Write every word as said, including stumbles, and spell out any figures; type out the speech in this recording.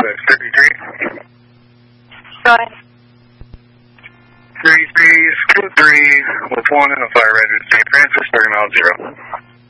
with thirty-three. Go ahead. thirty-three, code three, with one in the fire register, Saint Francis, thirty miles zero.